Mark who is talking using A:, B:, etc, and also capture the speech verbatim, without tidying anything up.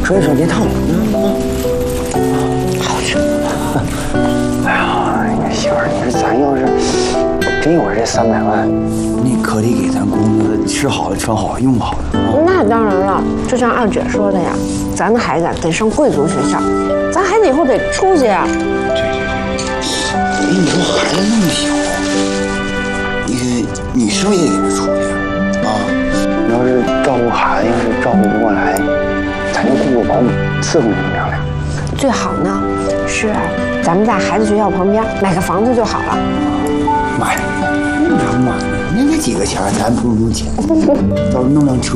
A: 说一说这套路呢？好吃。哎呀，媳妇儿，你说咱要是真有这三百万，你可得给咱公子吃好的、穿好的、用好的啊。
B: 那当然了，就像二姐说的呀，咱的孩子得上贵族学校，咱孩子以后得出息啊。
A: 对对对，你说孩子那么小，你你是不是也给他出去啊？要是照顾孩子，要是照顾不过来，咱就雇个保姆伺候你们娘俩。
B: 最好呢是咱们在孩子学校旁边买个房子就好了。
A: 妈呀，用啥买呢？那那几个钱咱不用钱，到时候弄辆车。